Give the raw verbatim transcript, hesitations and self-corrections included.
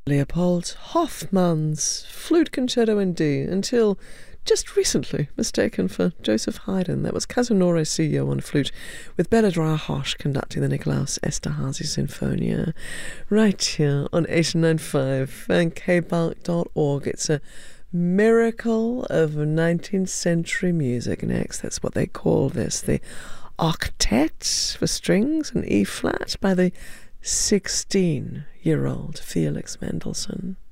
Leopold Hoffmann's Flute Concerto in D, until just recently mistaken for Joseph Haydn. That was Kazunori Siyo on flute, with Bela Drahosh conducting the Nikolaus Esterhazy Sinfonia, right here on eight nine five and k bark dot org. It's a miracle of nineteenth century music next. That's what they call this, the Octet for strings and E-flat by the sixteen-year-old Felix Mendelssohn.